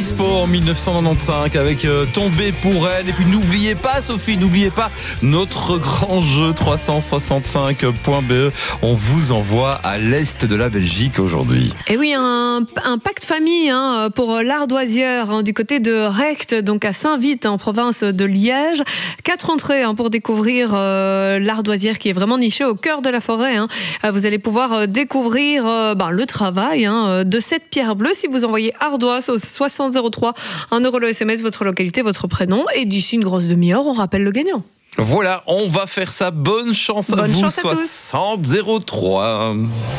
dispo en 1995 avec Tombé pour elle. Et puis n'oubliez pas, Sophie, n'oubliez pas notre grand jeu 365.be. On vous envoie à l'est de la Belgique aujourd'hui. Et oui, un pacte famille pour l'ardoisière du côté de Recht, donc à Saint-Vith en province de Liège. 4 entrées pour découvrir l'ardoisière qui est vraiment nichée au cœur de la forêt. Vous allez pouvoir découvrir le travail de cette pierre bleue si vous envoyez ardoise au 6003, 1 euro le SMS, votre localité, votre prénom. Et d'ici une grosse demi-heure, on rappelle le gagnant. Voilà, on va faire ça. Bonne chance à vous. 6003.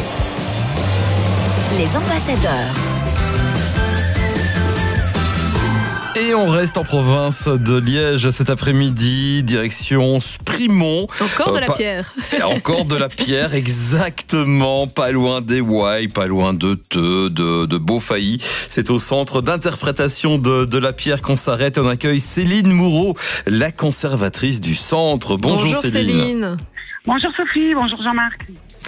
Les ambassadeurs. Et on reste en province de Liège cet après-midi, direction Sprimont. Encore de la pierre. Encore de la pierre, exactement. Pas loin des Ouailles, pas loin de Theux, de Beaufailly. C'est au centre d'interprétation de la pierre qu'on s'arrête. On accueille Céline Moureau, la conservatrice du centre. Bonjour Céline. Bonjour Sophie, bonjour Jean-Marc.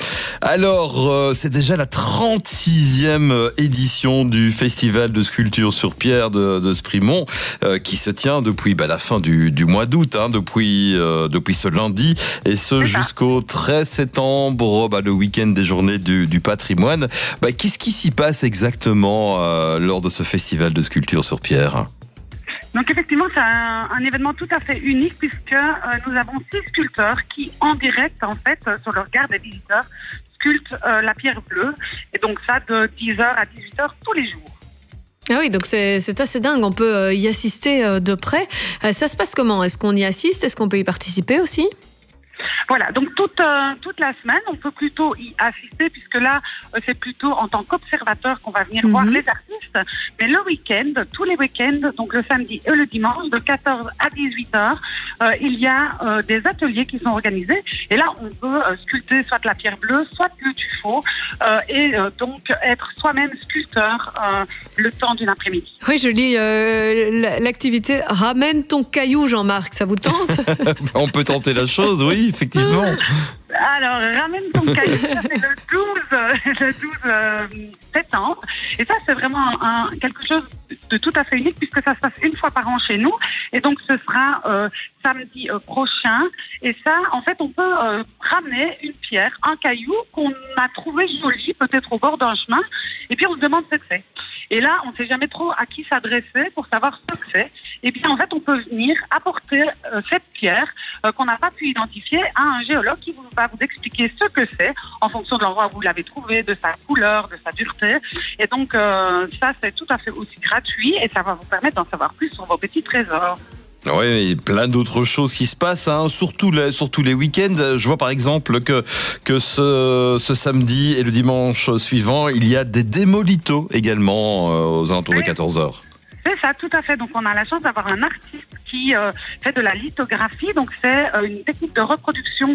Alors, c'est déjà la 36e édition du Festival de sculpture sur pierre de Sprimont, qui se tient depuis la fin du mois d'août, depuis ce lundi, et ce jusqu'au 13 septembre, le week-end des journées du patrimoine. Qu'est-ce qui s'y passe exactement lors de ce Festival de sculpture sur pierre ? Donc effectivement, c'est un événement tout à fait unique puisque nous avons 6 sculpteurs qui, en direct, sur le regard des visiteurs, sculptent la pierre bleue. Et donc ça, de 10h à 18h tous les jours. Ah oui, donc c'est assez dingue. On peut y assister de près. Ça se passe comment ? Est-ce qu'on y assiste ? Est-ce qu'on peut y participer aussi ? Voilà, donc toute la semaine, on peut plutôt y assister puisque là, c'est plutôt en tant qu'observateur qu'on va venir voir les artistes. Mais le week-end, tous les week-ends, donc le samedi et le dimanche, de 14 à 18h, il y a des ateliers qui sont organisés. Et là, on peut sculpter soit de la pierre bleue, soit le tuffeau, et donc être soi-même sculpteur le temps d'une après-midi. Oui, je lis l'activité « Ramène ton caillou, Jean-Marc », ça vous tente ? On peut tenter la chose, oui, effectivement. Alors, ramène ton cahier, ça fait le 12 septembre. Et ça, c'est vraiment quelque chose de tout à fait unique puisque ça se passe une fois par an chez nous. Et donc, ce sera samedi prochain. Et ça, en fait, on peut ramener une pierre, un caillou qu'on a trouvé joli, peut-être au bord d'un chemin. Et puis, on se demande ce que c'est. Et là, on ne sait jamais trop à qui s'adresser pour savoir ce que c'est. Et bien, en fait, on peut venir apporter cette pierre qu'on n'a pas pu identifier à un géologue qui va vous expliquer ce que c'est en fonction de l'endroit où vous l'avez trouvé, de sa couleur, de sa dureté. Et donc, ça, c'est tout à fait aussi gratuit et ça va vous permettre d'en savoir plus sur vos petits trésors. Oui, et plein d'autres choses qui se passent, surtout les week-ends. Je vois par exemple que ce samedi et le dimanche suivant, il y a des démolitos également aux alentours de 14h. C'est ça, tout à fait. Donc, on a la chance d'avoir un artiste qui fait de la lithographie. Donc, c'est une technique de reproduction,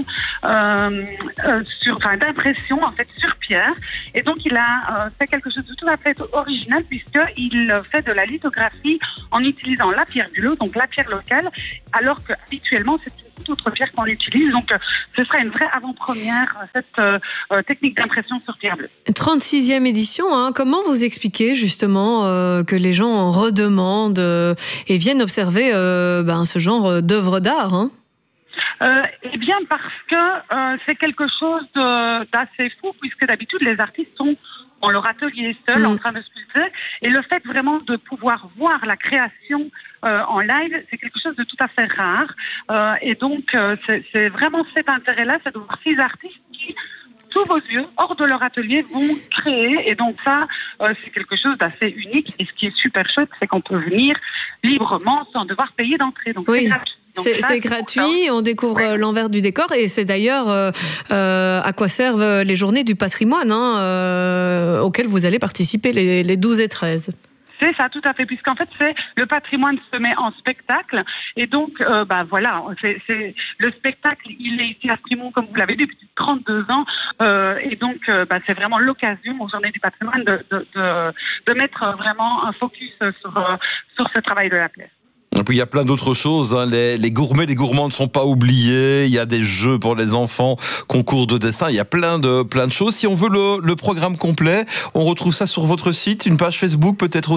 d'impression, en fait, sur pierre. Et donc, il a fait quelque chose de tout à fait original puisqu'il fait de la lithographie en utilisant la pierre bleue, donc la pierre locale, alors qu'habituellement, c'est une toute autre pierre qu'on utilise. Donc, ce sera une vraie avant-première, cette technique d'impression sur pierre bleue. 36e édition, comment vous expliquez justement que les gens redemandent et viennent observer ce genre d'œuvre d'art Eh bien, parce que c'est quelque chose d'assez fou, puisque d'habitude, les artistes sont dans leur atelier seul, en train de sculpter. Et le fait vraiment de pouvoir voir la création en live, c'est quelque chose de tout à fait rare. Et donc, c'est vraiment cet intérêt-là, c'est de voir ces artistes qui, sous vos yeux, hors de leur atelier, vont créer. Et donc ça, c'est quelque chose d'assez unique. Et ce qui est super chouette, c'est qu'on peut venir librement sans devoir payer d'entrée. Donc oui. C'est gratuit. C'est gratuit, on découvre l'envers du décor et c'est d'ailleurs à quoi servent les journées du patrimoine auxquelles vous allez participer les 12 et 13. C'est ça, tout à fait, puisqu'en fait, le patrimoine se met en spectacle, et donc, c'est le spectacle, il est ici à Sprimont, comme vous l'avez dit, depuis 32 ans, et donc, c'est vraiment l'occasion, aux Journées du patrimoine, de mettre vraiment un focus sur ce travail de la pièce. Et puis il y a plein d'autres choses, les gourmets, les gourmands ne sont pas oubliés, il y a des jeux pour les enfants, concours de dessin, il y a plein de choses. Si on veut le programme complet, on retrouve ça sur votre site, une page Facebook peut-être aussi ?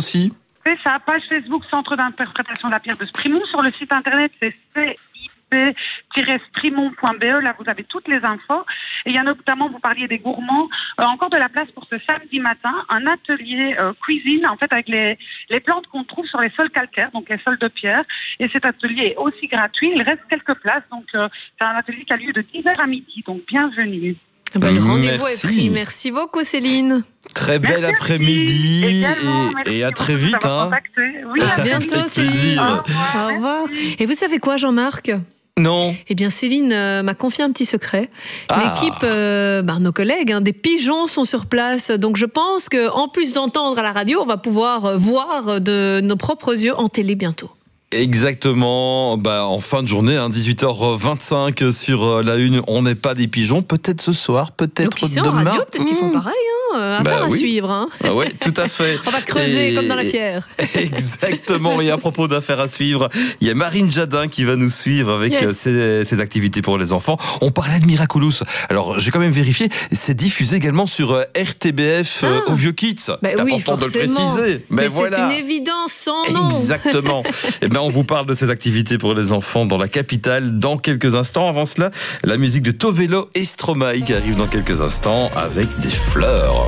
fait ça. Page Facebook, Centre d'interprétation de la pierre de Sprimont. Sur le site internet, c'est CIP-Sprimont.be. Là, vous avez toutes les infos. Et il y a notamment, vous parliez des gourmands, encore de la place pour ce samedi matin, un atelier cuisine, en fait, avec les plantes qu'on trouve sur les sols calcaires, donc les sols de pierre. Et cet atelier est aussi gratuit. Il reste quelques places. Donc, c'est un atelier qui a lieu de 10h à midi. Donc, bienvenue. Le rendez-vous est pris. Merci beaucoup, Céline. Très bel après-midi et à très vite. Oui, à bientôt, Céline. Au revoir. Et vous savez quoi, Jean-Marc ? Non. Eh bien, Céline m'a confié un petit secret. L'équipe, nos collègues, des pigeons sont sur place. Donc, je pense qu'en plus d'entendre à la radio, on va pouvoir voir de nos propres yeux en télé bientôt. Exactement, en fin de journée, 18h25 sur la Une, on n'est pas des pigeons, peut-être ce soir, peut-être demain. En radio, peut-être qu'ils font pareil, affaire à suivre. Ah ouais, tout à fait. On va creuser comme dans la pierre. Exactement, et à propos d'affaires à suivre, il y a Marine Jadin qui va nous suivre avec ses activités pour les enfants. On parlait de Miraculous, alors j'ai quand même vérifié, c'est diffusé également sur RTBF au Vieux Kids. C'est important de le préciser. Mais voilà. C'est une évidence sans nom. Exactement. On vous parle de ces activités pour les enfants dans la capitale dans quelques instants. Avant cela, la musique de Tovelo et Stromae qui arrive dans quelques instants avec des fleurs.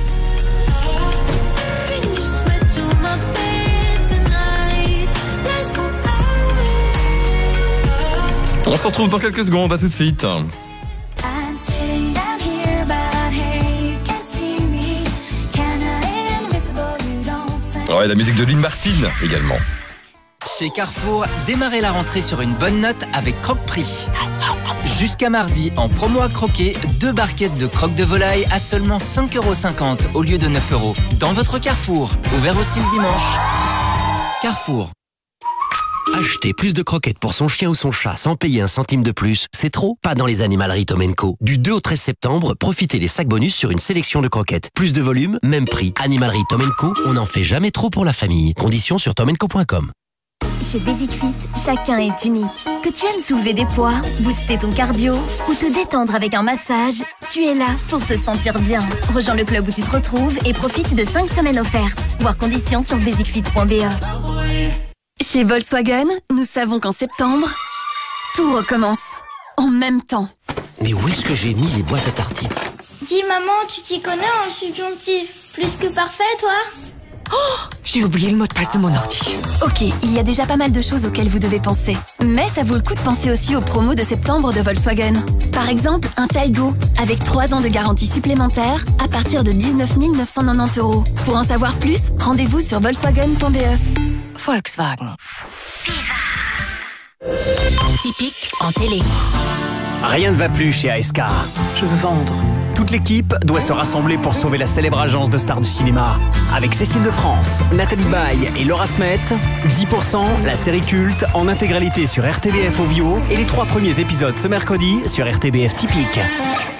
On se retrouve dans quelques secondes, à tout de suite. Ouais, la musique de Lynn Martin également. Chez Carrefour, démarrez la rentrée sur une bonne note avec Croque-Prix. Jusqu'à mardi, en promo à croquer, 2 barquettes de croque de volaille à seulement 5,50 € au lieu de 9 €. Dans votre Carrefour, ouvert aussi le dimanche. Carrefour. Acheter plus de croquettes pour son chien ou son chat sans payer un centime de plus, c'est trop? Pas dans les animaleries Tom & Co. Du 2 au 13 septembre, profitez des sacs bonus sur une sélection de croquettes. Plus de volume, même prix. Animalerie Tom & Co, on n'en fait jamais trop pour la famille. Conditions sur tomandco.com. Chez Basic Fit, chacun est unique. Que tu aimes soulever des poids, booster ton cardio ou te détendre avec un massage, tu es là pour te sentir bien. Rejoins le club où tu te retrouves et profite de 5 semaines offertes. Voir conditions sur basicfit.be. Chez Volkswagen, nous savons qu'en septembre, tout recommence. En même temps. Mais où est-ce que j'ai mis les boîtes à tartines? Dis maman, tu t'y connais en subjonctif. Plus que parfait, toi? Oh, j'ai oublié le mot de passe de mon ordi. Ok, il y a déjà pas mal de choses auxquelles vous devez penser. Mais ça vaut le coup de penser aussi aux promos de septembre de Volkswagen. Par exemple, un Taigo, avec 3 ans de garantie supplémentaire à partir de 19 990 €. Pour en savoir plus, rendez-vous sur volkswagen.be. Volkswagen. Typique en télé. Rien ne va plus chez ASK. Je veux vendre. Toute l'équipe doit se rassembler pour sauver la célèbre agence de stars du cinéma. Avec Cécile de France, Nathalie Baye et Laura Smet, 10%, la série culte en intégralité sur RTBF Ovio et les 3 premiers épisodes ce mercredi sur RTBF Typique.